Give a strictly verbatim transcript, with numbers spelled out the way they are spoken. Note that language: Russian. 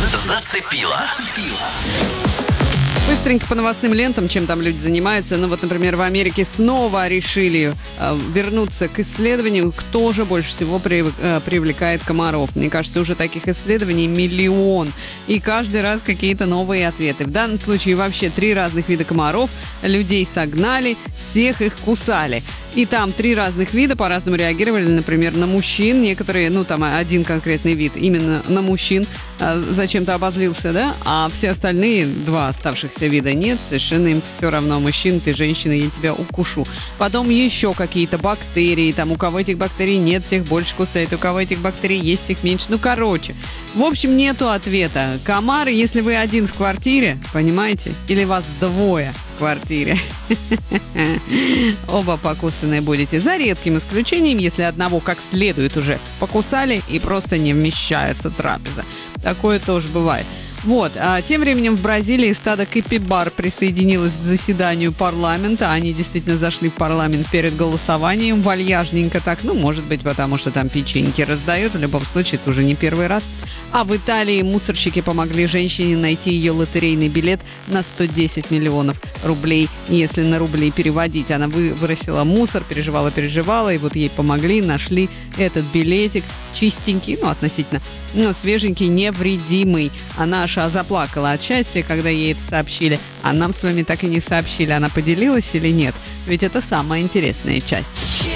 Зацепила. Быстренько по новостным лентам, чем там люди занимаются. Ну вот, например, в Америке снова решили э, вернуться к исследованию, кто же больше всего при, э, привлекает комаров. Мне кажется, уже таких исследований миллион. И каждый раз какие-то новые ответы. В данном случае вообще три разных вида комаров. Людей согнали, всех их кусали. И там три разных вида по-разному реагировали, например, на мужчин. Некоторые, ну там один конкретный вид именно на мужчин э, зачем-то обозлился, да? А все остальные, два оставшихся вида нет, совершенно им все равно. Мужчина, ты женщина, я тебя укушу. Потом еще какие-то бактерии. Там у кого этих бактерий нет, тех больше кусает. У кого этих бактерий есть, тех меньше. Ну, короче. В общем, нету ответа. Комар, если вы один в квартире, понимаете? Или вас двое в квартире. Оба покусанные будете. За редким исключением, если одного как следует уже покусали и просто не вмещается трапеза. Такое тоже бывает. Вот, а тем временем в Бразилии стадо капибар присоединилось к заседанию парламента. Они действительно зашли в парламент перед голосованием, вальяжненько так, ну, может быть, потому что там печеньки раздают, в любом случае, это уже не первый раз. А в Италии мусорщики помогли женщине найти ее лотерейный билет на сто десять миллионов рублей, если на рубли переводить. Она выбросила мусор, переживала-переживала, и вот ей помогли, нашли этот билетик, чистенький, ну, относительно, ну, свеженький, невредимый. Она аж заплакала от счастья, когда ей это сообщили. А нам с вами так и не сообщили, она поделилась или нет. Ведь это самая интересная часть.